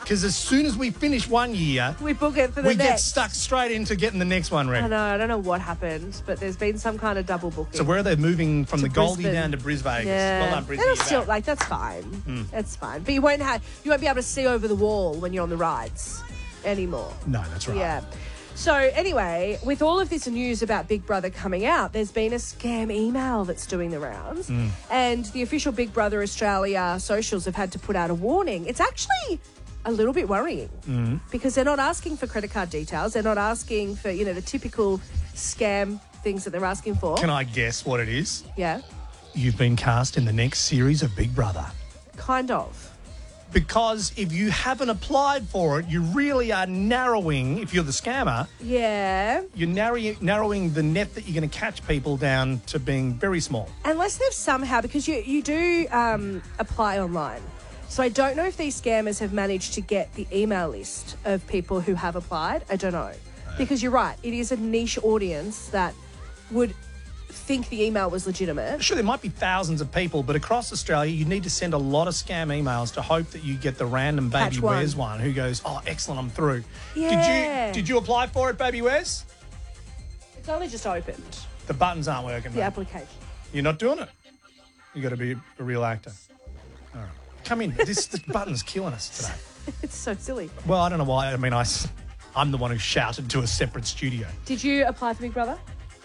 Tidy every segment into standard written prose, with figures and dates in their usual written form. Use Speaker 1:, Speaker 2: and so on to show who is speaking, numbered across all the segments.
Speaker 1: Because as soon as we finish one year,
Speaker 2: We book it for the
Speaker 1: we
Speaker 2: next.
Speaker 1: get stuck straight into getting the next one ready.
Speaker 2: I don't know what happened, but there's been some kind of double booking.
Speaker 1: So where are they moving from the Goldie
Speaker 2: Brisbane.
Speaker 1: down to Brisbane?
Speaker 2: Yeah.
Speaker 1: Well done, Brisbane.
Speaker 2: It'll
Speaker 1: you're
Speaker 2: still
Speaker 1: back.
Speaker 2: that's fine. That's fine. But you won't be able to see over the wall when you're on the rides anymore.
Speaker 1: No, that's right.
Speaker 2: Yeah. So anyway, with all of this news about Big Brother coming out, there's been a scam email that's doing the rounds. And the official Big Brother Australia socials have had to put out a warning. It's actually a little bit worrying because they're not asking for credit card details. They're not asking for, the typical scam things that they're asking for.
Speaker 1: Can I guess what it is?
Speaker 2: Yeah,
Speaker 1: You've been cast in the next series of Big Brother.
Speaker 2: kind of.
Speaker 1: Because if you haven't applied for it, you really are narrowing, if you're the scammer,
Speaker 2: Yeah.
Speaker 1: you're narrowing the net that you're going to catch people down to being very small.
Speaker 2: Unless they've somehow, because you do apply online. So I don't know if these scammers have managed to get the email list of people who have applied. I don't know. Because you're right, it is a niche audience that would think the email was legitimate.
Speaker 1: Sure, there might be thousands of people, but across Australia, you need to send a lot of scam emails to hope that you get the random Baby
Speaker 2: Catch one.
Speaker 1: Wes one who goes, oh, excellent, I'm through.
Speaker 2: Yeah.
Speaker 1: Did you apply for it, Baby Wes?
Speaker 2: It's only just opened,
Speaker 1: The buttons aren't working,
Speaker 2: the
Speaker 1: mate.
Speaker 2: application.
Speaker 1: You're not doing it. You got to be a real actor. All right. Come in. This button's killing us today.
Speaker 2: It's so silly.
Speaker 1: Well, I don't know why. I mean, I'm the one who shouted to a separate studio.
Speaker 2: Did you apply for Big Brother?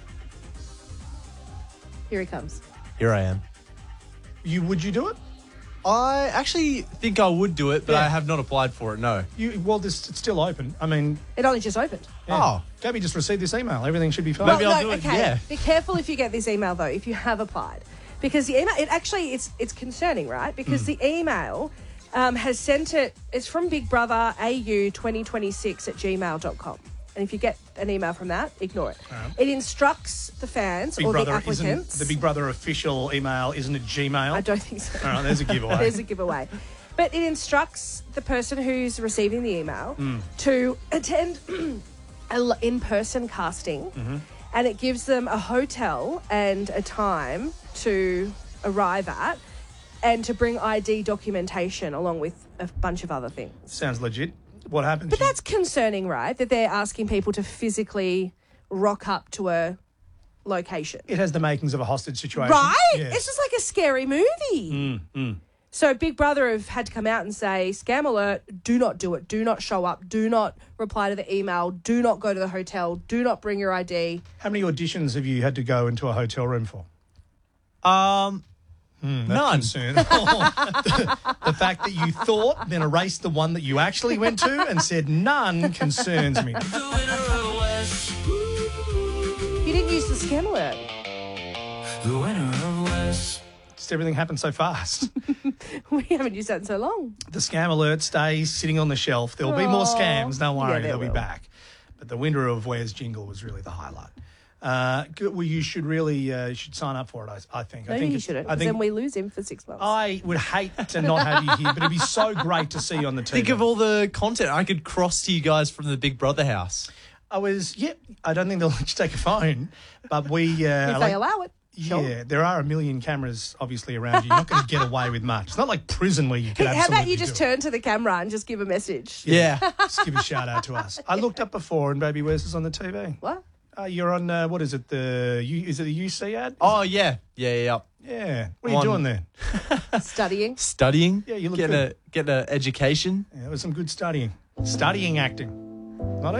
Speaker 2: Here he comes.
Speaker 3: Here I am.
Speaker 1: Would you do it?
Speaker 3: I actually think I would do it, but
Speaker 1: Yeah.
Speaker 3: I have not applied for it, no.
Speaker 1: It's still open. I mean,
Speaker 2: It only just opened.
Speaker 1: yeah.
Speaker 3: Oh.
Speaker 1: Gabby just received this email. Everything should be fine.
Speaker 3: Maybe I'll do it,
Speaker 2: okay.
Speaker 3: yeah.
Speaker 2: Be careful if you get this email though, if you have applied, because the email it's concerning, right? Because the email has sent it. It's from Big Brother AU 2026@gmail.com, and if you get an email from that, ignore it. It instructs the fans
Speaker 1: Big
Speaker 2: or
Speaker 1: Brother
Speaker 2: the applicants.
Speaker 1: isn't the Big Brother official email, isn't it Gmail?
Speaker 2: I don't think so.
Speaker 1: All right, there's a giveaway.
Speaker 2: There's a giveaway. But it instructs the person who's receiving the email to attend an in-person casting, and it gives them a hotel and a time to arrive at and to bring ID documentation along with a bunch of other things.
Speaker 1: Sounds legit. What happens?
Speaker 2: But that's concerning, right? That they're asking people to physically rock up to a location.
Speaker 1: It has the makings of a hostage situation.
Speaker 2: Right?
Speaker 1: Yes.
Speaker 2: It's just like a scary movie. So Big Brother have had to come out and say, scam alert, do not do it. Do not show up. Do not reply to the email. Do not go to the hotel. Do not bring your ID.
Speaker 1: How many auditions have you had to go into a hotel room for?
Speaker 3: None.
Speaker 1: Concern. The fact that you thought, then erased the one that you actually went to and said none concerns me.
Speaker 2: You didn't use the scam alert.
Speaker 1: Just everything happened so fast.
Speaker 2: We haven't used that in so long.
Speaker 1: The scam alert stays sitting on the shelf. There'll be more
Speaker 2: Aw.
Speaker 1: scams. Don't
Speaker 2: Yeah,
Speaker 1: worry,
Speaker 2: there
Speaker 1: they'll be
Speaker 2: will.
Speaker 1: back. But the winner of Where's Jingle was really the highlight. Well, you should really should sign up for it, I think.
Speaker 2: No,
Speaker 1: I think
Speaker 2: you
Speaker 1: it's-
Speaker 2: shouldn't,
Speaker 1: I
Speaker 2: because
Speaker 1: think
Speaker 2: then we lose him for 6 months.
Speaker 1: I would hate to not have you here, but it'd be so great to see you on the TV.
Speaker 3: Think of all the content I could cross to you guys from the Big Brother house.
Speaker 1: I don't think they'll let you take a phone, but we...
Speaker 2: if they allow it. Sure.
Speaker 1: Yeah, there are a million cameras obviously around you. You're not going to get away with much. It's not like prison where you can
Speaker 2: How
Speaker 1: absolutely
Speaker 2: about you just
Speaker 1: do it.
Speaker 2: turn to the camera and just give a message?
Speaker 3: Yeah.
Speaker 1: Just give a shout out to us. I looked up before and Baby Wes is on the TV.
Speaker 2: What?
Speaker 1: You're on, what is it, is it the UC ad?
Speaker 3: Oh, yeah. Yeah.
Speaker 1: Yeah. What are you
Speaker 3: On-
Speaker 1: doing there?
Speaker 2: Studying.
Speaker 3: Studying.
Speaker 1: Yeah, you look
Speaker 3: getting an education.
Speaker 1: Yeah, it was some good studying. Studying acting.